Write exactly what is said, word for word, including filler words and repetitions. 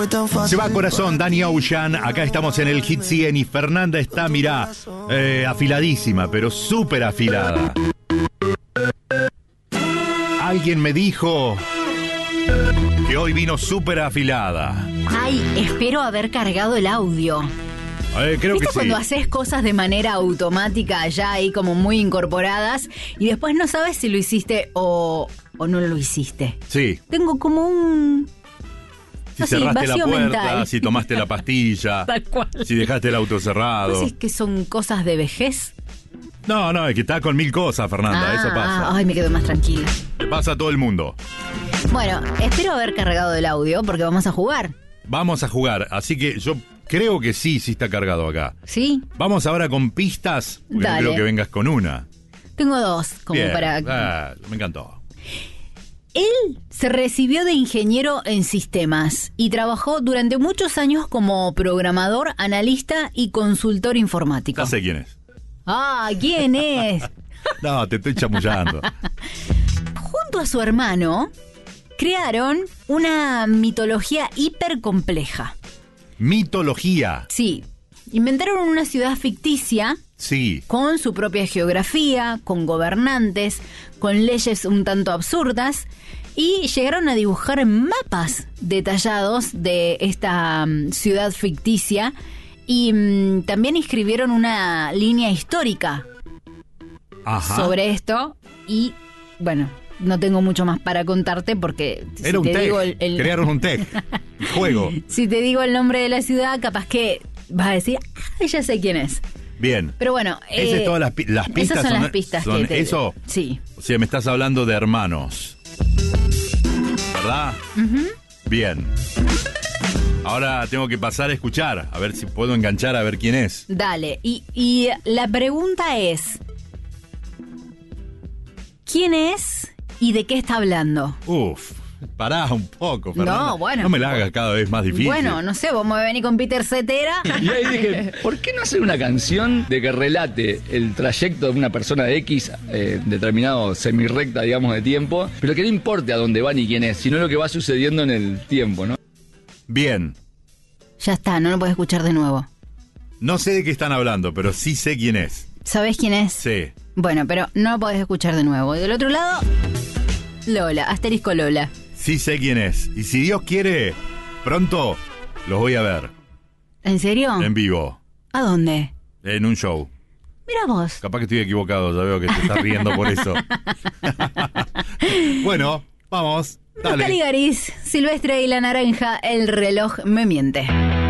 Se va corazón, Danny Ocean. Acá estamos en el Hit cien y Fernanda está, mirá, eh, afiladísima, pero súper afilada. Alguien me dijo que hoy vino súper afilada. Ay, espero haber cargado el audio. Eh, creo ¿Viste que sí. cuando haces cosas de manera automática, ya ahí como muy incorporadas, y después no sabes si lo hiciste o, o no lo hiciste? Sí. Tengo como un... Si así, cerraste la vacío puerta, mental. si tomaste la pastilla, Tal cual. si dejaste el auto cerrado. ¿Vos decís que son cosas de vejez? No, no, es que está con mil cosas, Fernanda, Ah, eso pasa. ah, ay, me quedo más tranquila. Le pasa a todo el mundo. Bueno, espero haber cargado el audio porque vamos a jugar. Vamos a jugar, así que yo creo que sí, sí está cargado acá. ¿Sí? Vamos ahora con pistas, porque no Dale. creo que vengas con una. Tengo dos, como Bien, para... ah, me encantó. Él se recibió de ingeniero en sistemas y trabajó durante muchos años como programador, analista y consultor informático. Ya sé quién es. Ah, ¿quién es? No, te estoy chamullando. Junto a su hermano, crearon una mitología hipercompleja. Mitología. Sí, inventaron una ciudad ficticia Sí. con su propia geografía, con gobernantes, con leyes un tanto absurdas, y llegaron a dibujar mapas detallados de esta um, ciudad ficticia y um, también escribieron una línea histórica Ajá. sobre esto y, bueno, no tengo mucho más para contarte porque si Era un te tech. digo el, el- Crearon un tech. Juego. si te digo el nombre de la ciudad, capaz que vas a decir, ah, ya sé quién es. Bien. Pero bueno, Esas eh, son todas las, pi- las pistas. esas son, las pistas son que te... eso. Sí. O sea, me estás hablando de hermanos. ¿Verdad? Bien. Ahora tengo que pasar a escuchar, a ver si puedo enganchar a ver quién es. Dale, y, y la pregunta es, ¿quién es y de qué está hablando? Uf, pará un poco, Fernanda. No, bueno. No me la hagas cada vez más difícil. Bueno, no sé, vos me venís con Peter Cetera. Y ahí dije, ¿por qué no hacer una canción de que relate el trayecto de una persona de X, eh, determinado semirrecta, digamos, de tiempo, pero que no importe a dónde va ni quién es, sino lo que va sucediendo en el tiempo, ¿no? Bien. Ya está, no lo puedes escuchar de nuevo. No sé de qué están hablando, pero sí sé quién es. ¿Sabés quién es? Sí. Bueno, pero no lo podés escuchar de nuevo. Y del otro lado, Lola, asterisco Lola. Sí sé quién es. Y si Dios quiere, pronto los voy a ver. ¿En serio? En vivo. ¿A dónde? En un show. Mira vos. Capaz que estoy equivocado, ya veo que te estás riendo por eso. Bueno, vamos. Dale. Caligaris, Silvestre y la Naranja, el reloj me miente.